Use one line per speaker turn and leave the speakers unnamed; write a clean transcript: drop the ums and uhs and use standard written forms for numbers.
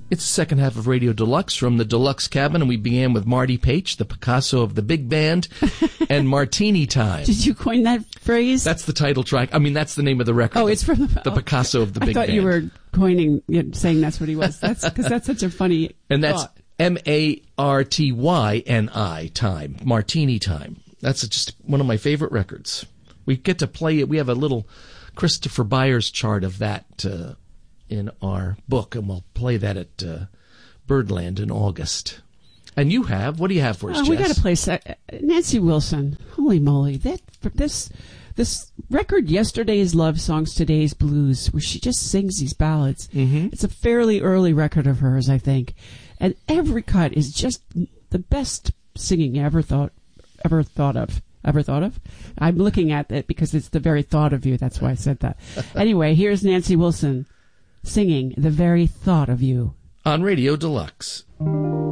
It's the second half of Radio Deluxe from the Deluxe Cabin, and we began with Marty Paich, the Picasso of the big band, and Martini Time.
Did you coin that phrase?
That's the title track. I mean, that's the name of the record.
Oh, it's from
the Picasso of the big band.
I thought you were coining, saying that's what he was. That's because that's such a funny
And that's
thought.
Martyni Time, Martini Time. That's just one of my favorite records. We get to play it. We have a little Christopher Byers chart of that in our book, and we'll play that at Birdland in August. And you have? What do you have for us, Jess?
We got to play Nancy Wilson. Holy moly. This record, Yesterday's Love Songs, Today's Blues, where she just sings these ballads. Mm-hmm. It's a fairly early record of hers, I think. And every cut is just the best singing I ever thought of. Ever thought of? I'm looking at it because it's the very thought of you. That's why I said that. Anyway, here's Nancy Wilson singing The Very Thought of You.
On Radio Deluxe.